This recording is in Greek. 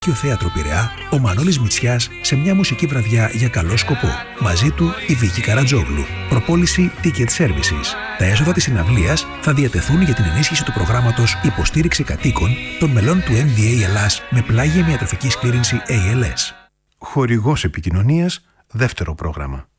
Και ο Θέατρο Πειραιά, ο Μανώλης Μητσιάς σε μια μουσική βραδιά για καλό σκοπό. Μαζί του η Βίκη Καρατζόγλου. Προπόληση Ticket Services. Τα έσοδα της συναυλίας θα διατεθούν για την ενίσχυση του προγράμματος υποστήριξη κατοίκων των μελών του MDA Ελλάς με πλάγια μυατροφική σκλήρυνση ALS. Χορηγός επικοινωνίας, δεύτερο πρόγραμμα.